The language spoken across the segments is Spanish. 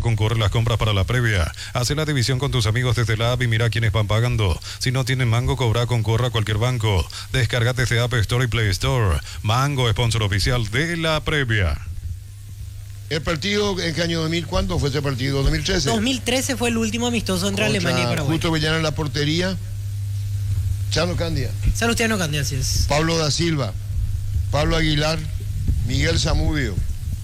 concurre las compras para la previa. Hace la división con tus amigos desde la app y mira quiénes van pagando. Si no tienen Mango, cobra concurre a cualquier banco. Descárgate desde App Store y Play Store. Mango, sponsor oficial de la previa. ¿El partido en qué año 2000? ¿Cuándo fue ese partido? ¿2013? 2013 fue el último amistoso entre Alemania y Paraguay. Justo Villana en la portería. Chano Candia. Salustiano Candia, así es. Pablo da Silva. Pablo Aguilar. Miguel Zamudio.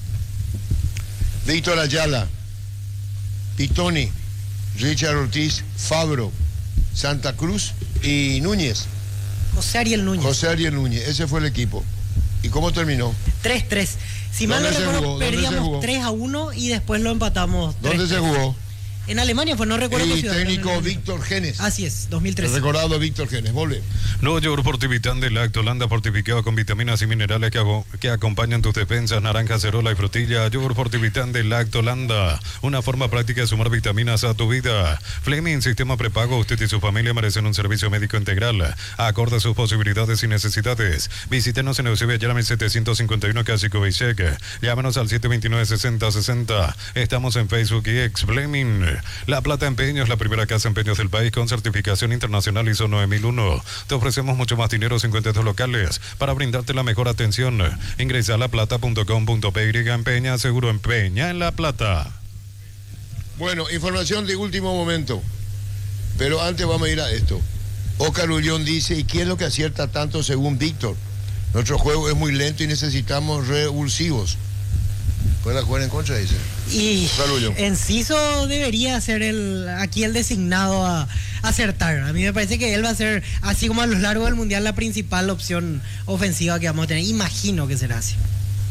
Víctor Ayala. Pitoni. Richard Ortiz. Fabro. Santa Cruz y Núñez. José Ariel Núñez. Ese fue el equipo. ¿Y cómo terminó? 3-3. Si mal no recuerdo, perdíamos 3-1 y después lo empatamos 3-3. ¿Dónde se jugó? En Alemania fue, no recuerdo qué ciudad. Técnico Víctor Genes. Así es, 2013. El recordado Víctor Genes, volve. Nuevo yogur Fortivitán de Lactolanda fortificado con vitaminas y minerales que acompañan tus defensas, naranja, cerola y frutilla. Yogur Fortivitán de Lactolanda, una forma práctica de sumar vitaminas a tu vida. Fleming, sistema prepago, usted y su familia merecen un servicio médico integral, acorde a sus posibilidades y necesidades. Visítenos en Eusebio Ayala 751 Casico Beisec. Llámenos al 729-6060. Estamos en Facebook y ex Fleming. La Plata Empeños, la primera casa de empeños del país con certificación internacional ISO 9001. Te ofrecemos mucho más dinero sin cuentas locales para brindarte la mejor atención. Ingresa a laplata.com.py. Empeña, seguro empeña en La Plata. Bueno, información de último momento. Pero antes vamos a ir a esto. Óscar Ullón dice, ¿y quién es lo que acierta tanto según Víctor? Nuestro juego es muy lento y necesitamos revulsivos. ¿Puede jugar en contra, dice? Y Enciso debería ser aquí el designado a acertar. A mí me parece que él va a ser, así como a lo largo del Mundial, la principal opción ofensiva que vamos a tener. Imagino que será así.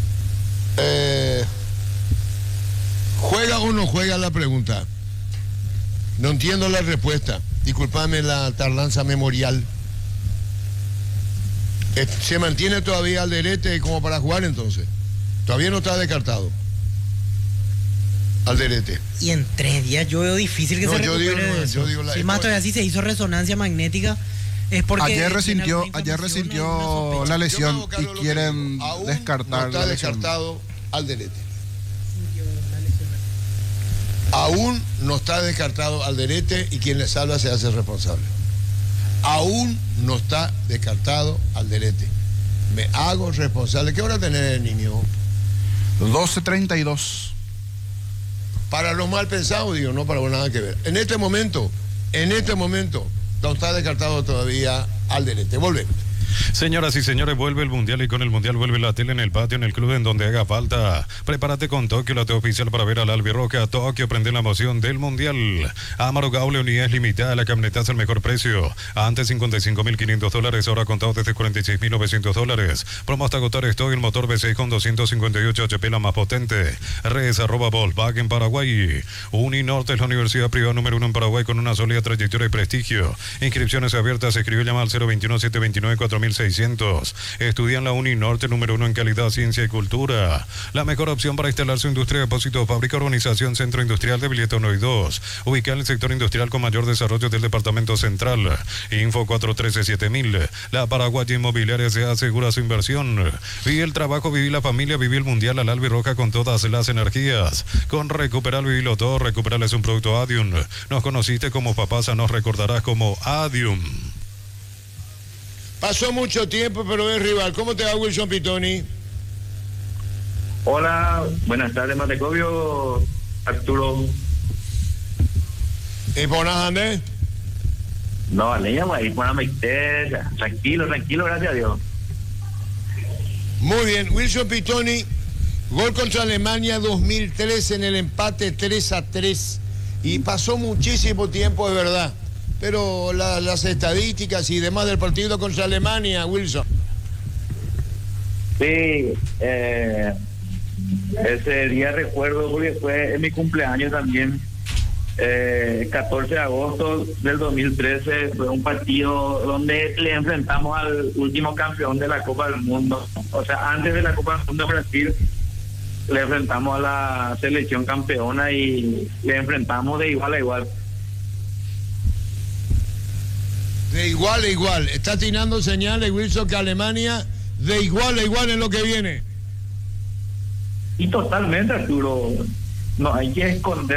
¿Juega o no juega la pregunta? No entiendo la respuesta. Disculpame la tardanza memorial. ¿Se mantiene todavía Alderete como para jugar entonces? Todavía no está descartado. Alderete. Y en 3 días yo veo difícil que se recupere eso. Si más todavía sí se hizo resonancia magnética, es porque ayer resintió la lesión y quieren descartar. No está descartado Alderete. Aún no está descartado Alderete y quien le salva se hace responsable. Aún no está descartado Alderete. Me hago responsable. ¿Qué hora tenés, el niño? 12:32. Para los mal pensados, digo, no para nada que ver. En este momento, no está descartado todavía Alderete. Volvemos. Señoras y señores, vuelve el Mundial y con el Mundial vuelve la tele en el patio, en el club, en donde haga falta. Prepárate con Tokio, la tele oficial para ver al Albirroja. Tokio, prende la emoción del Mundial. Amaro Gaule, unidades limitadas, la camioneta al mejor precio. Antes $55.500, ahora contado desde $46.900. Promo hasta agotar estoy, el motor V6 con 258 HP, la más potente. Res @Volkswagen Paraguay. Uninorte es la universidad privada número 1 en Paraguay con una sólida trayectoria y prestigio. Inscripciones abiertas, escribió llamar al 021-729-4600. Estudia en la Uninorte, número 1 en calidad, ciencia y cultura. La mejor opción para instalar su industria, depósito, fábrica, urbanización, centro industrial de Villeta 1 y 2. Ubicada en el sector industrial con mayor desarrollo del departamento central. Info 413-7000. La Paraguaya Inmobiliaria se asegura su inversión. Vive el trabajo, viví la familia, viví el Mundial al Albirroja con todas las energías. Con Recuperar, vivilo todo. Recuperar es un producto Adium. Nos conociste como Papasa, nos recordarás como Adium. Pasó mucho tiempo, pero es rival. ¿Cómo te va, Wilson Pitoni? Hola, buenas tardes, Matecovio, Arturo. ¿Y por nada, Andrés? No, leña, ahí poname tranquilo, gracias a Dios. Muy bien, Wilson Pitoni, gol contra Alemania 2013 en el empate 3-3. Y pasó muchísimo tiempo, de verdad. Pero las estadísticas y demás del partido contra Alemania, Wilson. Sí, ese día recuerdo porque fue en mi cumpleaños también. 14 de agosto del 2013 fue un partido donde le enfrentamos al último campeón de la Copa del Mundo. O sea, antes de la Copa del Mundo de Brasil, le enfrentamos a la selección campeona y le enfrentamos de igual a igual. De igual a igual. Está tirando señales, Wilson, que Alemania de igual a igual en lo que viene. Y totalmente, Arturo. No hay que esconder